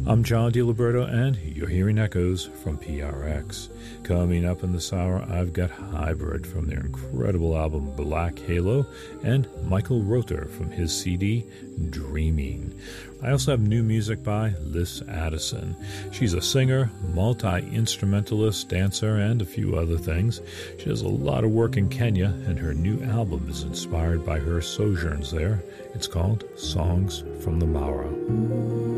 I'm John DiLiberto, and you're hearing Echoes from PRX. Coming up in this hour, I've got Hybrid from their incredible album Black Halo, and Michael Rother from his CD Dreaming. I also have new music by Liz Addison. She's a singer, multi-instrumentalist, dancer, and a few other things. She does a lot of work in Kenya, and her new album is inspired by her sojourns there. It's called Songs from the Mara.